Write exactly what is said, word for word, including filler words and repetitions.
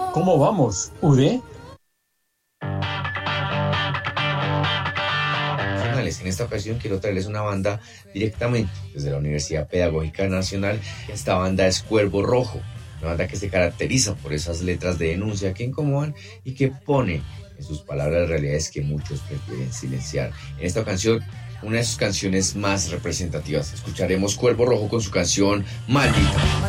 ¿Cómo vamos, U D? En esta ocasión quiero traerles una banda directamente desde la Universidad Pedagógica Nacional. Esta banda es Cuervo Rojo, una banda que se caracteriza por esas letras de denuncia que incomodan y que pone en sus palabras realidades que muchos prefieren silenciar. En esta ocasión, una de sus canciones más representativas. Escucharemos Cuervo Rojo con su canción Maldita.